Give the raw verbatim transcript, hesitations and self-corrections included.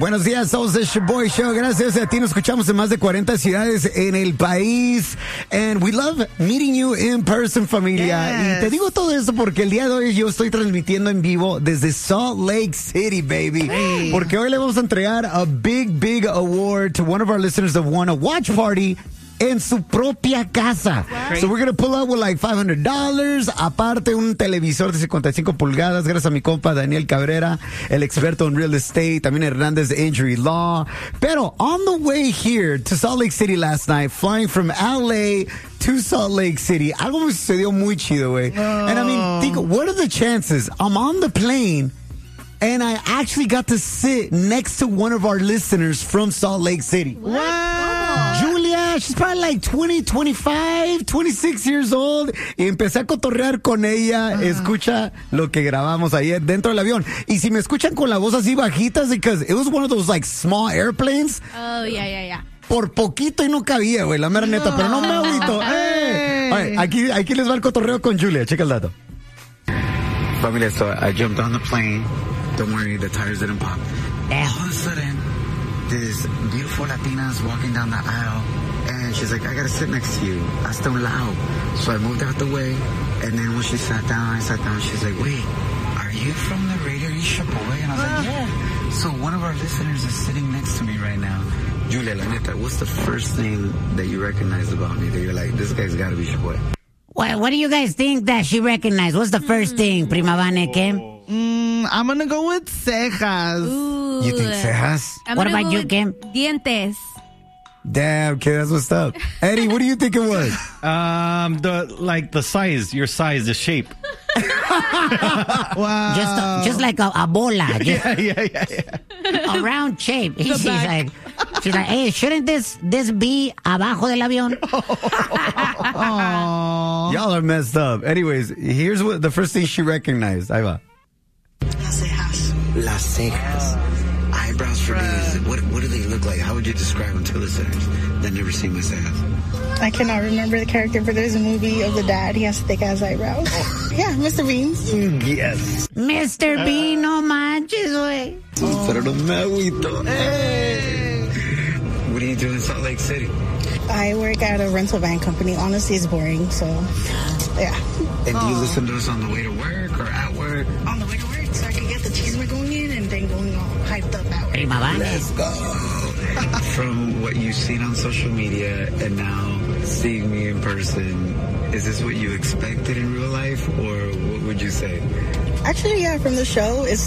Buenos días, somos The Shoboy Show. Gracias a ti nos escuchamos en más de cuarenta ciudades en el país. And we love meeting you in person, familia. Yes. Y te digo todo esto porque el día de hoy yo estoy transmitiendo en vivo desde Salt Lake City, baby. Hey. Porque hoy le vamos a entregar a big, big award to one of our listeners that won a watch party en su propia casa. What? So we're going to pull up with like five hundred dollars. Aparte, un televisor de cincuenta y cinco pulgadas. Gracias a mi compa Daniel Cabrera, el experto en real estate. También Hernández de Injury Law. Pero on the way here to Salt Lake City last night, flying from L A to Salt Lake City, algo me sucedió muy chido, güey. Oh. And I mean, think, what are the chances? I'm on the plane and I actually got to sit next to one of our listeners from Salt Lake City. Wow. Julia, she's probably like twenty, twenty-five, twenty-six years old. Y empecé a cotorrear con ella. Uh-huh. Escucha lo que grabamos ayer dentro del avión. Y si me escuchan con la voz así bajita, because it was one of those like small airplanes. Oh, yeah, yeah, yeah. Por poquito y no cabía, güey, la mera no. neta, pero no me agüito. Hey. Right, aquí, aquí les va el cotorreo con Julia. Checa el dato. Familia, so I jumped on the plane. Don't worry, the tires didn't pop. Damn. All of a sudden, this beautiful Latina is walking down the aisle, and she's like, I gotta sit next to you. Hasta un lado. So I moved out the way, and then when she sat down, I sat down, she's like, wait, are you from the Radio Shoboy? And I was uh. like, yeah. So one of our listeners is sitting next to me right now. Julia, la neta, what's the first thing that you recognized about me that you're like, this guy's gotta be Shoboy? What, what do you guys think that she recognized? What's the first thing, Prima Vane, Kim? Mm, I'm gonna go with cejas. Ooh. You think cejas? I'm what about you, Kim? Dientes. Damn, kid, that's what's up. Eddie, what do you think it was? Um, the like the size, your size, the shape. Wow. Just, just like a, a bola. Just yeah, yeah, yeah, yeah. A round shape. She's like, she's like, hey, shouldn't this this be abajo del avión? Y'all are messed up. Anyways, here's what the first thing she recognized. Ahí va. Las cejas. Las cejas. Eyebrows for me. What, what do they look like? How would you describe them to listeners that never seen my cejas? I cannot remember the character, but there's a movie of the dad. He has thick-ass eyebrows. Yeah, Mister Beans. Yes. Mister Uh, Bean, no manches, güey. Oh. Pero no me agüito. Hey. What do you do in Salt Lake City? I work at a rental van company. Honestly, it's boring, so, yeah. And do you listen to us on the way to work or at work? On the way to work, so I can get the cheeseburger going in and then going all hyped up at work. Prima Vane. Let's go. From what you've seen on social media and now seeing me in person, is this what you expected in real life, or what would you say? Actually, yeah, from the show, it's